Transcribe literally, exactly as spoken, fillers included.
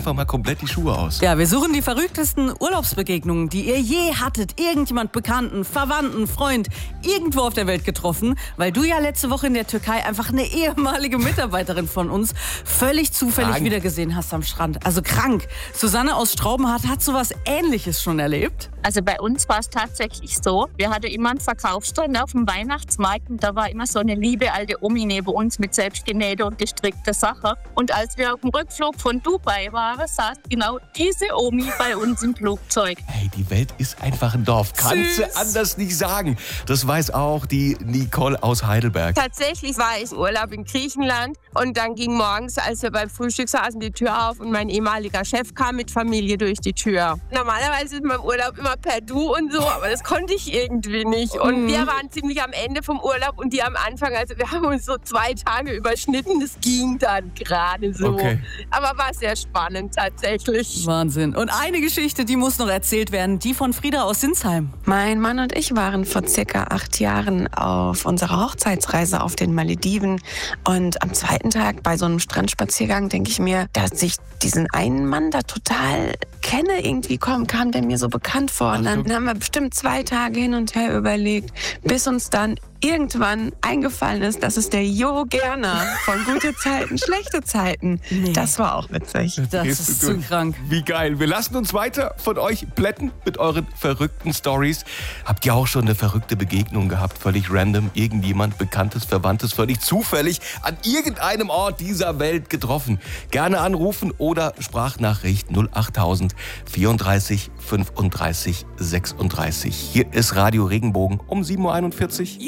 einfach mal komplett die Schuhe aus. Ja, wir suchen die verrücktesten Urlaubsbegegnungen, die ihr je hattet. Irgendjemand Bekannten, Verwandten, Freund, irgendwo auf der Welt getroffen. Weil du ja letzte Woche in der Türkei einfach eine ehemalige Mitarbeiterin von uns völlig zufällig Krank. wiedergesehen hast am Strand. Also krank. Susanne aus Straubenhardt hat sowas Ähnliches schon erlebt. Also bei uns war es tatsächlich so, wir hatten immer einen Verkaufsstand auf dem Weihnachtsmarkt und da war immer so eine liebe alte Omi neben uns mit selbstgenähte und gestrickter Sache. Und als wir auf dem Rückflug von Dubai waren, saß genau diese Omi bei uns im Flugzeug. Hey, die Welt ist einfach ein Dorf. Kannst du anders nicht sagen. Das weiß auch die Nicole aus Heidelberg. Tatsächlich war ich im Urlaub in Griechenland und dann ging morgens, als wir beim Frühstück saßen, die Tür auf und mein ehemaliger Chef kam mit Familie durch die Tür. Normalerweise ist man im Urlaub immer per Du und so, aber das konnte ich irgendwie nicht. Und wir waren ziemlich am Ende vom Urlaub und die am Anfang, also wir haben uns so zwei Tage überschnitten, das ging dann gerade so. Okay. Aber war sehr spannend tatsächlich. Wahnsinn. Und eine Geschichte, die muss noch erzählt werden, die von Frieda aus Sinsheim. Mein Mann und ich waren vor circa acht Jahren auf unserer Hochzeitsreise auf den Malediven. Und am zweiten Tag bei so einem Strandspaziergang denke ich mir, dass ich diesen einen Mann da total kenne. Irgendwie kam, kam der mir so bekannt vor. Und dann haben wir bestimmt zwei Tage hin und her überlegt, bis uns dann irgendwann eingefallen ist, dass es der Jo Gerner von Gute Zeiten, Schlechte Zeiten. Nee. Das war auch witzig. Das Gehst ist du zu durch. krank. Wie geil. Wir lassen uns weiter von euch plätten mit euren verrückten Stories. Habt ihr auch schon eine verrückte Begegnung gehabt? Völlig random. Irgendjemand, Bekanntes, Verwandtes, völlig zufällig an irgendeinem Ort dieser Welt getroffen. Gerne anrufen oder Sprachnachricht null achttausend vierunddreißig fünfunddreißig sechsunddreißig. Hier ist Radio Regenbogen um sieben Uhr einundvierzig.